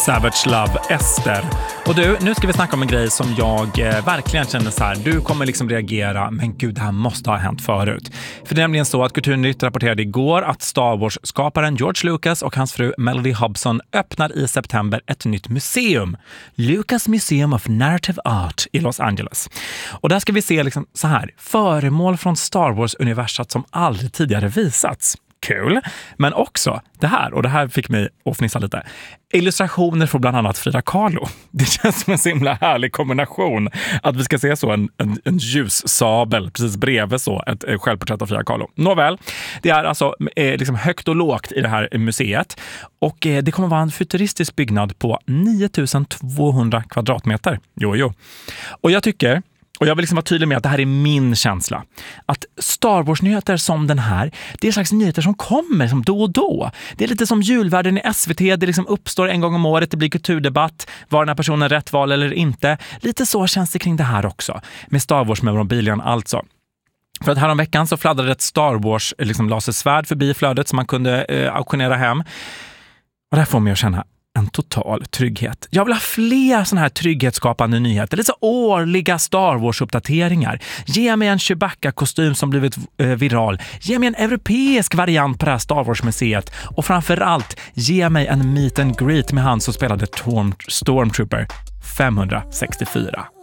Savage Love, Ester. Och du, nu ska vi snacka om en grej som jag verkligen känner så här. Du kommer liksom reagera, men gud, det här måste ha hänt förut. För det är nämligen så att Kulturnytt rapporterade igår att Star Wars-skaparen George Lucas och hans fru Melody Hobson öppnar i september ett nytt museum. Lucas Museum of Narrative Art i Los Angeles. Och där ska vi se liksom så här, föremål från Star Wars-universat som aldrig tidigare visats. Kul, men också det här, och det här fick mig att fnissa lite. Illustrationer från bland annat Frida Kahlo. Det känns som en så himla härlig kombination att vi ska se så en ljussabel precis bredvid så ett självporträtt av Frida Kahlo. Nåväl, det är alltså liksom högt och lågt i det här museet och det kommer vara en futuristisk byggnad på 9200 kvadratmeter. Jo. Och jag tycker, och jag vill liksom vara tydlig med att det här är min känsla. Att Star Wars-nyheter som den här, det är slags nyheter som kommer som då och då. Det är lite som julvärden i SVT, det liksom uppstår en gång om året, det blir kulturdebatt, var den här personen rätt val eller inte. Lite så känns det kring det här också, med Star Wars-memorabilian alltså. För att häromveckan så fladdrade ett Star Wars liksom lasersvärd förbi flödet som man kunde auktionera hem. Och där får mig att känna en total trygghet. Jag vill ha fler såna här trygghetsskapande nyheter. Lite så årliga Star Wars-uppdateringar. Ge mig en Chewbacca-kostym som blivit viral. Ge mig en europeisk variant på det här Star Wars-museet. Och framförallt, ge mig en meet and greet med han som spelade Stormtrooper 564.